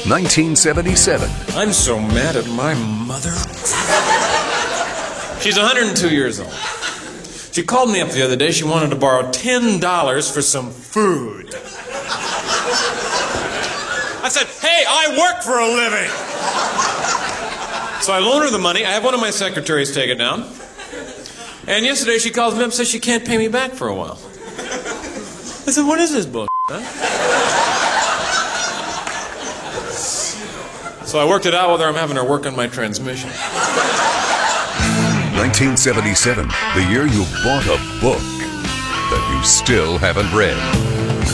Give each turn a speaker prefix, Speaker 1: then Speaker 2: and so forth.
Speaker 1: 1977.
Speaker 2: I'm so mad at my mother. She's 102 years old. She called me up the other day. She wanted to borrow $10 for some food. I said, hey, I work for a living. So I loaned her the money. I have one of my secretaries take it down. And yesterday she calls me up and says she can't pay me back for a while. I said, what is this bullshit, huh? So I worked it out with her. I'm having her work on my transmission.
Speaker 1: 1977, the year you bought a book that you still haven't read.